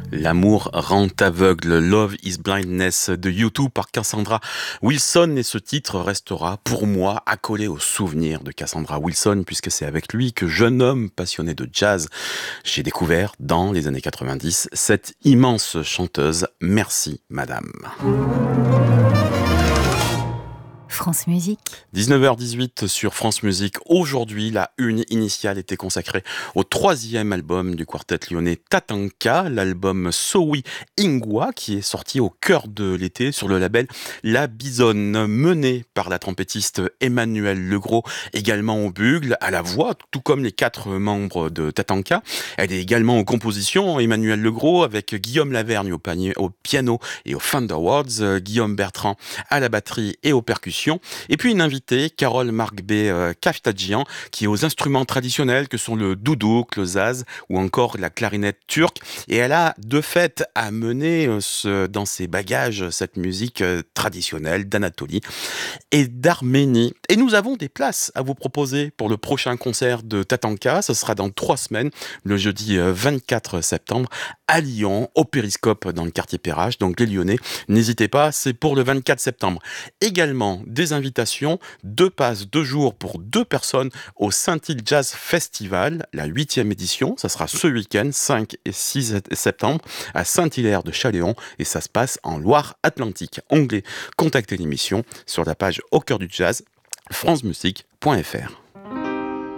L'amour rend aveugle, Love is Blindness de U2 par Cassandra Wilson, et ce titre restera pour moi accolé au souvenir de Cassandra Wilson, puisque c'est avec lui que, jeune homme passionné de jazz, j'ai découvert dans les années 90 cette immense chanteuse. Merci madame. France Musique. 19h18 sur France Musique. Aujourd'hui, la une initiale était consacrée au troisième album du quartet lyonnais Tatanka, l'album Sowi Ingwa, qui est sorti au cœur de l'été sur le label La Bisonne, mené par la trompettiste Emmanuelle Legros, également au bugle, à la voix, tout comme les 4 membres de Tatanka. Elle est également aux compositions, Emmanuelle Legros, avec Guillaume Lavergne au piano et aux Thunderwords, Guillaume Bertrand à la batterie et aux percussions. Et puis une invitée, Carole Markbé Kaftadjian, qui est aux instruments traditionnels que sont le doudouk, le zaz ou encore la clarinette turque. Et elle a de fait amené dans ses bagages cette musique traditionnelle d'Anatolie et d'Arménie. Et nous avons des places à vous proposer pour le prochain concert de Tatanka. Ce sera dans 3 semaines, le jeudi 24 septembre, à Lyon, au Périscope dans le quartier Perrache. Donc les Lyonnais, n'hésitez pas, c'est pour le 24 septembre. Également, des invitations, 2 passes, 2 jours pour 2 personnes au Saint-Île Jazz Festival, la 8e édition. Ça sera ce week-end, 5 et 6 septembre, à Saint-Hilaire de Chaléon, et ça se passe en Loire-Atlantique. Onglet Contacter l'émission sur la page Au cœur du jazz, francemusique.fr.